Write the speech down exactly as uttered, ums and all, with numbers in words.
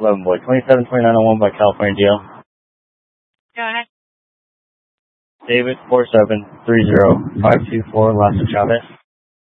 eleven boy, twenty-seven twenty-nine oh one by California D L. Go ahead. David, four seven three zero five two four, Las Chavez.